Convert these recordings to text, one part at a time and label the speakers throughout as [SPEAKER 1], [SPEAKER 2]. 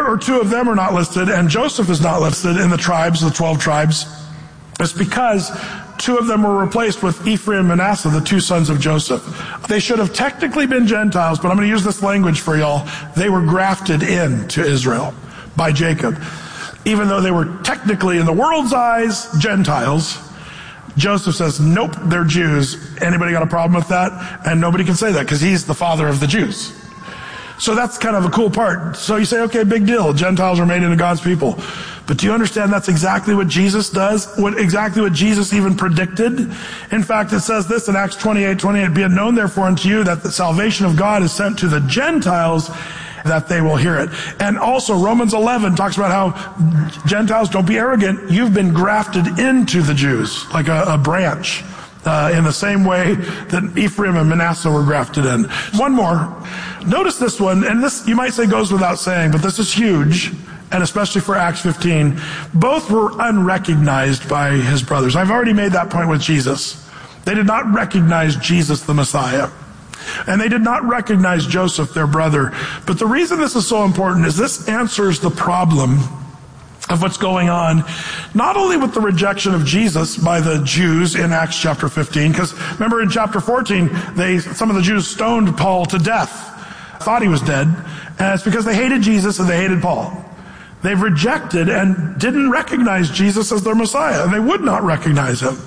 [SPEAKER 1] or two of them are not listed, and Joseph is not listed in the tribes, the 12 tribes, it's because two of them were replaced with Ephraim and Manasseh, the two sons of Joseph. They should have technically been Gentiles, but I'm going to use this language for y'all. They were grafted into Israel by Jacob. Even though they were technically, in the world's eyes, Gentiles, Joseph says, nope, they're Jews. Anybody got a problem with that? And nobody can say that because he's the father of the Jews. So that's kind of a cool part. So you say, okay, big deal. Gentiles are made into God's people. But do you understand that's exactly what Jesus does? Exactly what Jesus even predicted? In fact, it says this in Acts 28:28, be it known therefore unto you that the salvation of God is sent to the Gentiles, that they will hear it. And also Romans 11 talks about how Gentiles, don't be arrogant. You've been grafted into the Jews, like a branch. In the same way that Ephraim and Manasseh were grafted in. One more. Notice this one, and this you might say goes without saying, but this is huge, and especially for Acts 15. Both were unrecognized by his brothers. I've already made that point with Jesus. They did not recognize Jesus the Messiah. And they did not recognize Joseph, their brother. But the reason this is so important is this answers the problem of what's going on, not only with the rejection of Jesus by the Jews in Acts chapter 15, because remember in chapter 14, some of the Jews stoned Paul to death, thought he was dead, and it's because they hated Jesus and they hated Paul. They've rejected and didn't recognize Jesus as their Messiah, and they would not recognize him.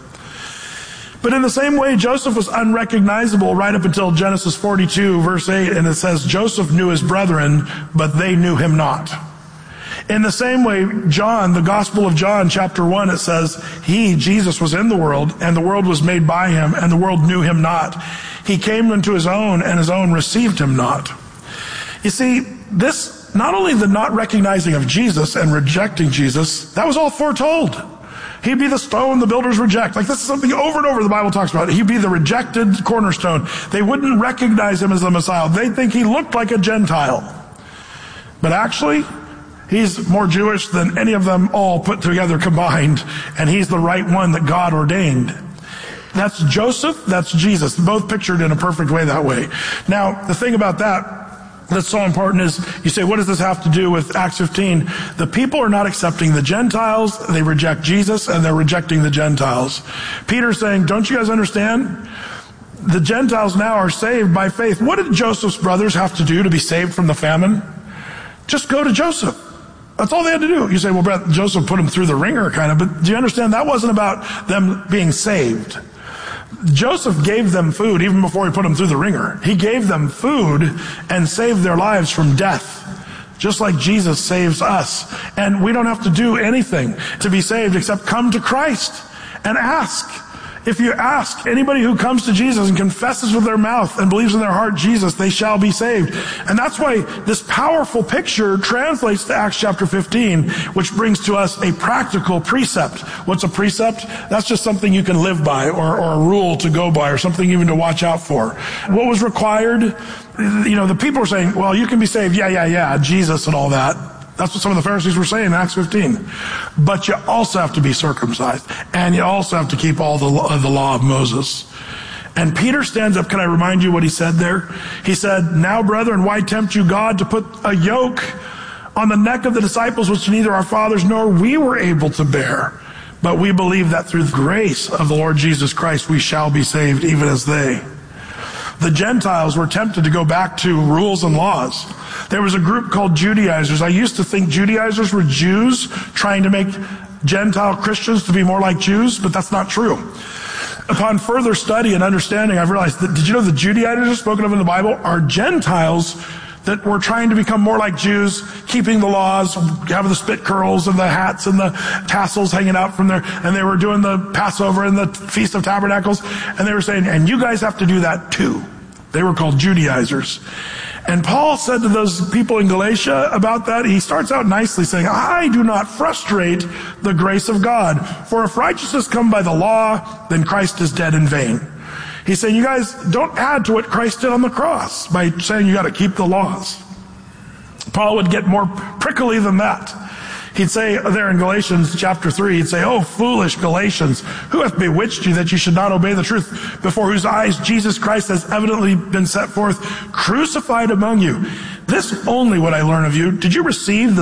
[SPEAKER 1] But in the same way, Joseph was unrecognizable right up until Genesis 42, verse 8, and it says, Joseph knew his brethren, but they knew him not. In the same way, John, the Gospel of John, chapter 1, it says, Jesus, was in the world, and the world was made by him, and the world knew him not. He came unto his own, and his own received him not. You see, this, not only the not recognizing of Jesus and rejecting Jesus, that was all foretold. He'd be the stone the builders reject. Like, this is something over and over the Bible talks about. He'd be the rejected cornerstone. They wouldn't recognize him as the Messiah. They'd think he looked like a Gentile. But actually, he's more Jewish than any of them all put together combined, and he's the right one that God ordained. That's Joseph, that's Jesus, both pictured in a perfect way that way. Now, the thing about that's so important is, you say, what does this have to do with Acts 15? The people are not accepting the Gentiles, they reject Jesus, and they're rejecting the Gentiles. Peter's saying, don't you guys understand? The Gentiles now are saved by faith. What did Joseph's brothers have to do to be saved from the famine? Just go to Joseph. That's all they had to do. You say, well, Brett, Joseph put them through the ringer, kind of, but do you understand that wasn't about them being saved? Joseph gave them food even before he put them through the ringer. He gave them food and saved their lives from death, just like Jesus saves us. And we don't have to do anything to be saved except come to Christ and ask. If you ask anybody who comes to Jesus and confesses with their mouth and believes in their heart Jesus, they shall be saved. And that's why this powerful picture translates to Acts chapter 15, which brings to us a practical precept. What's a precept? That's just something you can live by, or a rule to go by, or something even to watch out for. What was required? The people were saying, well, you can be saved. Yeah, Jesus and all that. That's what some of the Pharisees were saying in Acts 15. But you also have to be circumcised. And you also have to keep all the law of Moses. And Peter stands up. Can I remind you what he said there? He said, now, brethren, why tempt you God to put a yoke on the neck of the disciples which neither our fathers nor we were able to bear? But we believe that through the grace of the Lord Jesus Christ we shall be saved, even as they. The Gentiles were tempted to go back to rules and laws. There was a group called Judaizers. I used to think Judaizers were Jews trying to make Gentile Christians to be more like Jews, but that's not true. Upon further study and understanding, I've realized that, did you know the Judaizers spoken of in the Bible are Gentiles that were trying to become more like Jews, keeping the laws, having the spit curls and the hats and the tassels hanging out from there, and they were doing the Passover and the Feast of Tabernacles, and they were saying, and you guys have to do that too. They were called Judaizers. And Paul said to those people in Galatia about that, he starts out nicely saying, I do not frustrate the grace of God, for if righteousness come by the law, then Christ is dead in vain. He's saying, you guys don't add to what Christ did on the cross by saying you got to keep the laws. Paul would get more prickly than that. He'd say there in Galatians chapter 3, he'd say, oh, foolish Galatians, who hath bewitched you that you should not obey the truth, before whose eyes Jesus Christ has evidently been set forth, crucified among you? This only would I learn of you. Did you receive the